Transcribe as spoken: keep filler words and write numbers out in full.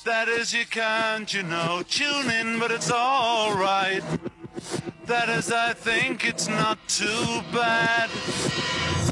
That is, you can't, you know, tune in, but it's alright. That is, I think it's not too bad.